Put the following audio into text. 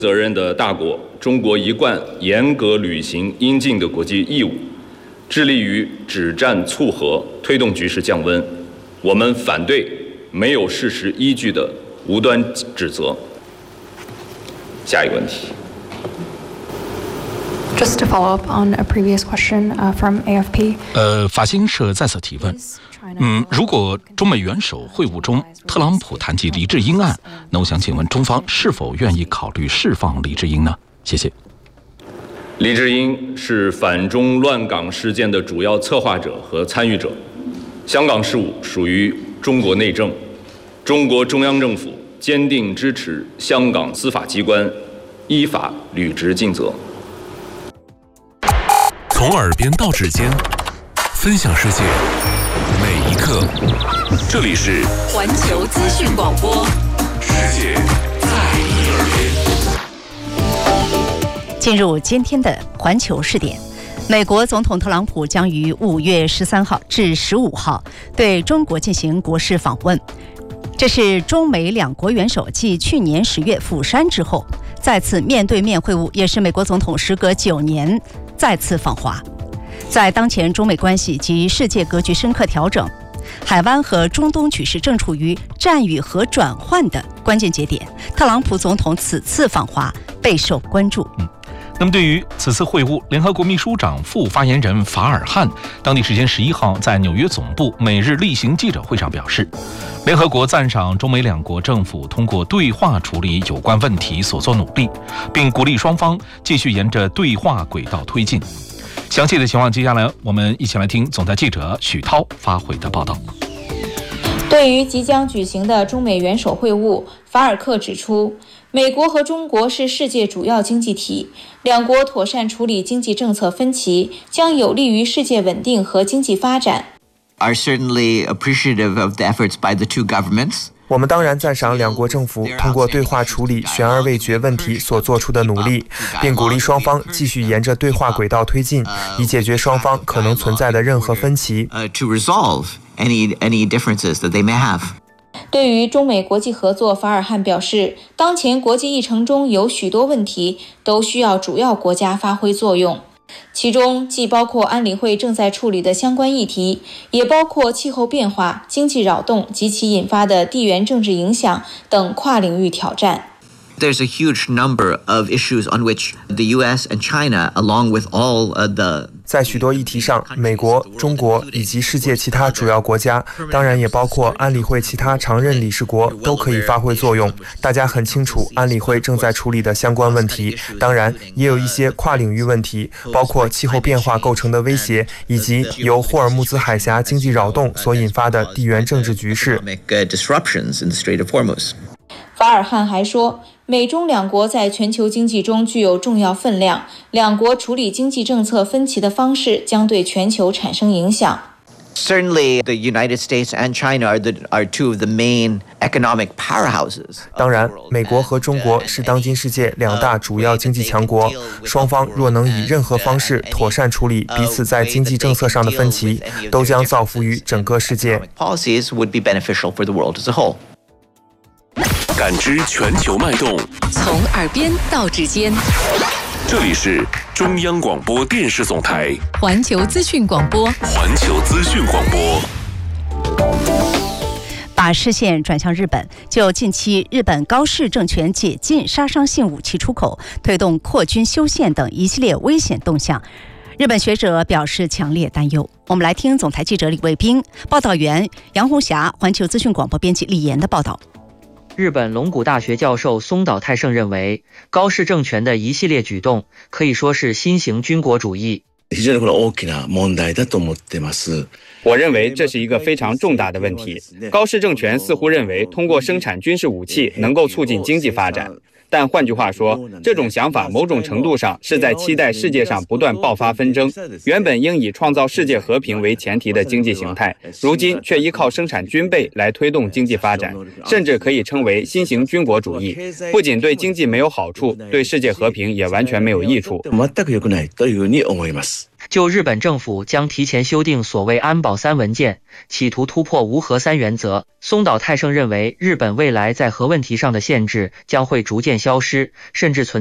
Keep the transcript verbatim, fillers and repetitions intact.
责任的大国，中国一贯严格履行应尽的国际义务，致力于止战促和，推动局势降温。我们反对没有事实依据的无端指责。下一个问题。 Just to follow up on a previous question uh, from A F P. 呃，法新社再次提问。嗯，如果中美元首会晤中，特朗普谈及黎智英案，那我想请问中方是否愿意考虑释放黎智英呢？谢谢。 黎智英是反中乱港事件的主要策划者和参与者，香港事务属于中国内政，中国中央政府坚定支持香港司法机关依法履职尽责。 从耳边到指尖，分享世界每一刻。这里是环球资讯广播， 世界在你耳边。 进入今天的环球视点，美国总统特朗普将于五月十三号至十五号对中国进行国事访问。这是中美两国元首继去年十月釜山之后再次面对面会晤，也是美国总统时隔九年再次访华。在当前中美关系及世界格局深刻调整，海湾和中东局势正处于战与和转换的关键节点，特朗普总统此次访华备受关注。 嗯那么，对于此次会晤，联合国秘书长副发言人法尔汉当地时间十一号在纽约总部每日例行记者会上表示，联合国赞赏中美两国政府通过对话处理有关问题所做努力，并鼓励双方继续沿着对话轨道推进。详细的情况，接下来我们一起来听总台记者许涛发回的报道。 对于即将举行的中美元首会晤，法尔克指出，美国和中国是世界主要经济体，两国妥善处理经济政策分歧，将有利于世界稳定和经济发展。 Are certainly appreciative of the efforts by the two governments. 我们当然赞赏两国政府通过对话处理悬而未决问题所做出的努力，并鼓励双方继续沿着对话轨道推进，以解决双方可能存在的任何分歧。 对于中美国际合作，法尔汉表示，当前国际议程中有许多问题都需要主要国家发挥作用。其中既包括安理会正在处理的相关议题，也包括气候变化、经济扰动及其引发的地缘政治影响等跨领域挑战。 There's a huge number of issues on which the U S and China, along with all the 在许多议题上，美国、中国以及世界其他主要国家，当然也包括安理会其他常任理事国，都可以发挥作用。大家很清楚安理会正在处理的相关问题，当然也有一些跨领域问题，包括气候变化构成的威胁，以及由霍尔木兹海峡经济扰动所引发的地缘政治局势。 法尔汉还说，美中两国在全球经济中具有重要分量，两国处理经济政策分歧的方式将对全球产生影响。 Certainly, the United States and China are, the, are two of the main economic powerhouses. 当然，美国和中国是当今世界两大主要经济强国，双方若能以任何方式妥善处理彼此在经济政策上的分歧，都将造福于整个世界。 Policies would be beneficial for the world as a whole. 感知全球脉动， 从耳边到指尖。 这里是中央广播电视总台环球资讯广播。 环球资讯广播。 把视线转向日本，就近期日本高市政权解禁杀伤性武器出口、推动扩军修宪等一系列危险动向，日本学者表示强烈担忧。我们来听总台记者李卫兵、报道员杨红霞、环球资讯广播编辑李岩的报道。 日本龙谷大学教授松岛泰盛认为，高市政权的一系列举动可以说是新型军国主义。 我认为这是一个非常重大的问题。高市政权似乎认为通过生产军事武器能够促进经济发展，但换句话说，这种想法某种程度上是在期待世界上不断爆发纷争。原本应以创造世界和平为前提的经济形态，如今却依靠生产军备来推动经济发展，甚至可以称为新型军国主义。不仅对经济没有好处，对世界和平也完全没有益处。 就日本政府将提前修订所谓安保三文件，企图突破无核三原则，松岛泰盛认为日本未来在核问题上的限制将会逐渐消失，甚至存